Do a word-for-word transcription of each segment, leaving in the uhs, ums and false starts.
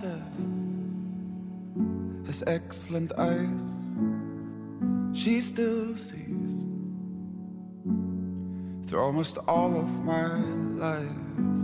mother has excellent eyes. She still sees through almost all of my lies.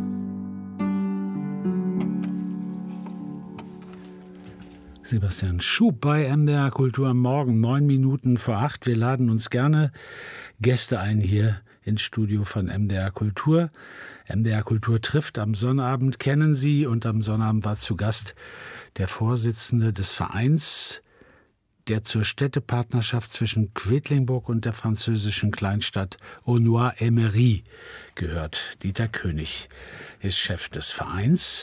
Sebastian Schub bei M D R Kultur am Morgen, neun Minuten vor acht. Wir laden uns gerne Gäste ein hier ins Studio von M D R Kultur. M D R Kultur trifft am Sonnabend, kennen Sie, und am Sonnabend war zu Gast der Vorsitzende des Vereins, der zur Städtepartnerschaft zwischen Quedlinburg und der französischen Kleinstadt Aulnoye-Aymeries gehört. Dieter König ist Chef des Vereins.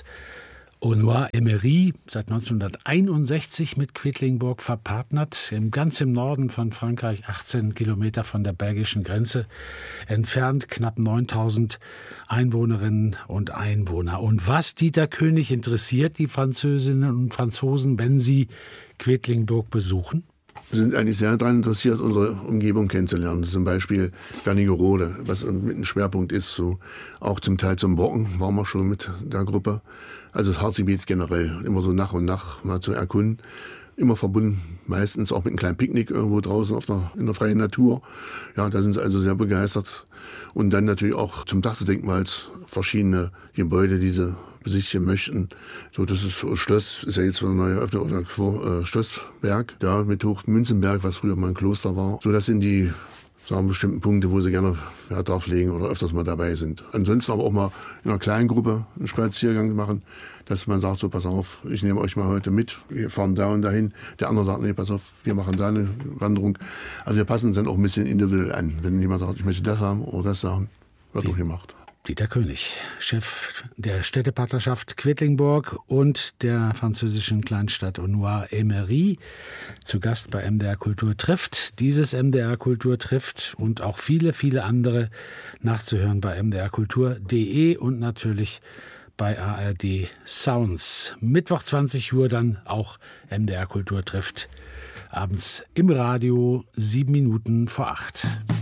Aulnoye-Aymeries, seit neunzehnhunderteinundsechzig mit Quedlinburg verpartnert, im, ganz im Norden von Frankreich, achtzehn Kilometer von der belgischen Grenze entfernt, knapp neuntausend Einwohnerinnen und Einwohner. Und was, Dieter König, interessiert die Französinnen und Franzosen, wenn sie Quedlinburg besuchen? Wir sind eigentlich sehr daran interessiert, unsere Umgebung kennenzulernen. Zum Beispiel Wernigerode, was mit einem Schwerpunkt ist. So auch zum Teil zum Brocken waren wir schon mit der Gruppe. Also das Harzgebiet generell, immer so nach und nach mal zu erkunden. Immer verbunden, meistens auch mit einem kleinen Picknick irgendwo draußen auf der, in der freien Natur. Ja, da sind sie also sehr begeistert. Und dann natürlich auch zum Dach des Denkmals verschiedene Gebäude, die sie besichtigen möchten. So, das ist so, Schloss, ist ja jetzt wieder neu eröffnet, oder äh, Schlossberg, da mit Hochmünzenberg, was früher mal ein Kloster war. So, das sind die, sagen, bestimmten Punkte, wo sie gerne Wert drauf legen oder öfters mal dabei sind. Ansonsten aber auch mal in einer kleinen Gruppe einen Spaziergang machen, dass man sagt, so, pass auf, ich nehme euch mal heute mit, wir fahren da und dahin. Der andere sagt, nee, pass auf, wir machen da eine Wanderung. Also wir passen uns dann auch ein bisschen individuell an. Wenn jemand sagt, ich möchte das haben oder das haben, wird auch gemacht. Dieter König, Chef der Städtepartnerschaft Quedlinburg und der französischen Kleinstadt Aulnoye-Aymeries, zu Gast bei M D R Kultur trifft. Dieses M D R Kultur trifft und auch viele, viele andere nachzuhören bei m d r kultur punkt d e und natürlich bei A R D Sounds. Mittwoch zwanzig Uhr dann auch M D R Kultur trifft. Abends im Radio, sieben Minuten vor acht.